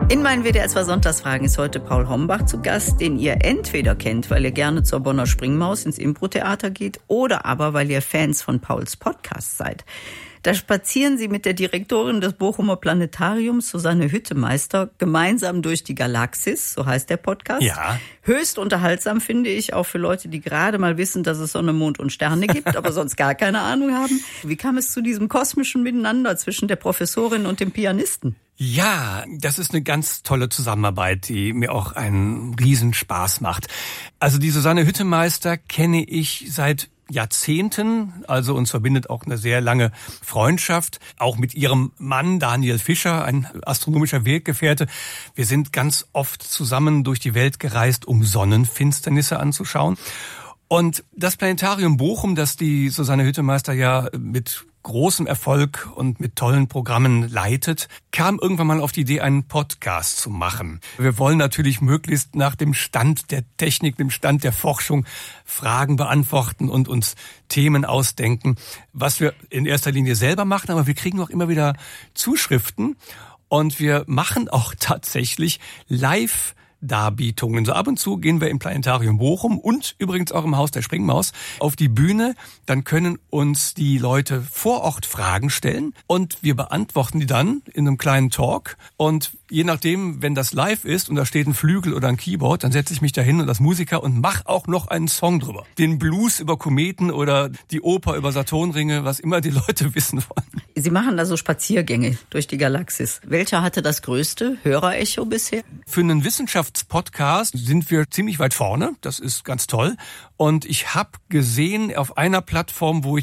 In meinen WDR 2 Sonntagsfragen ist heute Paul Hombach zu Gast, den ihr entweder kennt, weil ihr gerne zur Bonner Springmaus ins Impro-Theater geht, oder aber, weil ihr Fans von Pauls Podcast seid. Da spazieren sie mit der Direktorin des Bochumer Planetariums, Susanne Hüttemeister, gemeinsam durch die Galaxis, so heißt der Podcast. Ja. Höchst unterhaltsam, finde ich, auch für Leute, die gerade mal wissen, dass es Sonne, Mond und Sterne gibt, aber sonst gar keine Ahnung haben. Wie kam es zu diesem kosmischen Miteinander zwischen der Professorin und dem Pianisten? Ja, das ist eine ganz tolle Zusammenarbeit, die mir auch einen Riesenspaß macht. Also die Susanne Hüttemeister kenne ich seit Jahrzehnten, also uns verbindet auch eine sehr lange Freundschaft, auch mit ihrem Mann Daniel Fischer, ein astronomischer Weggefährte. Wir sind ganz oft zusammen durch die Welt gereist, um Sonnenfinsternisse anzuschauen. Und das Planetarium Bochum, das die Susanne Hüttemeister ja mit großem Erfolg und mit tollen Programmen leitet, kam irgendwann mal auf die Idee, einen Podcast zu machen. Wir wollen natürlich möglichst nach dem Stand der Technik, dem Stand der Forschung Fragen beantworten und uns Themen ausdenken, was wir in erster Linie selber machen, aber wir kriegen auch immer wieder Zuschriften und wir machen auch tatsächlich Live-Darbietungen. So ab und zu gehen wir im Planetarium Bochum und übrigens auch im Haus der Springmaus auf die Bühne. Dann können uns die Leute vor Ort Fragen stellen und wir beantworten die dann in einem kleinen Talk. Und je nachdem, wenn das live ist und da steht ein Flügel oder ein Keyboard, dann setze ich mich da hin und als Musiker und mache auch noch einen Song drüber. Den Blues über Kometen oder die Oper über Saturnringe, was immer die Leute wissen wollen. Sie machen also Spaziergänge durch die Galaxis. Welcher hatte das größte Hörerecho bisher? Für einen Wissenschaftspodcast sind wir ziemlich weit vorne. Das ist ganz toll. Und ich habe gesehen auf einer Plattform, wo ich